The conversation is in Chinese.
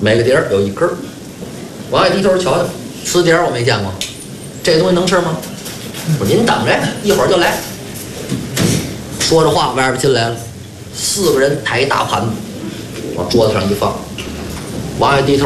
每个碟儿有一根儿。王爷低头瞧瞧，瓷碟我没见过，这东西能吃吗？我说您等着，一会儿就来。说着话，外边进来了4个人，抬一大盘子往桌子上一放。王爷低头